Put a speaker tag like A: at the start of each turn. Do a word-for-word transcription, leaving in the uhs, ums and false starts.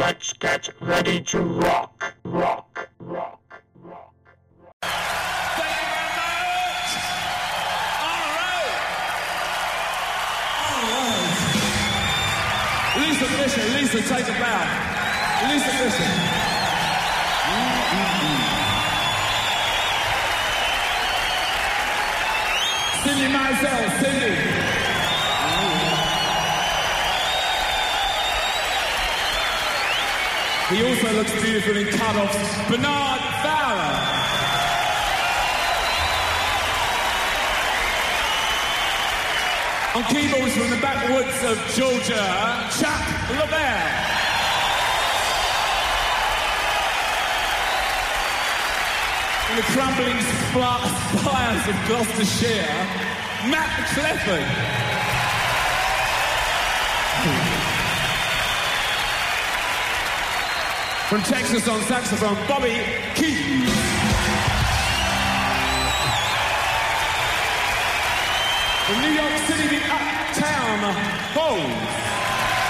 A: Let's get ready to rock, rock, rock, rock.
B: Thank you very much. All right. All right. Lisa Fisher, Lisa, take a bow. Lisa Fisher. Mm-hmm. Cindy Mizell, Cindy. He also looks beautiful in cut-offs. Bernard Fowler. On keyboards from the backwoods of Georgia, Chuck LaBelle. In the crumbling spires of Gloucestershire, Matt Clifford. From Texas on saxophone, Bobby Keys. From New York City, the Uptown Hoes.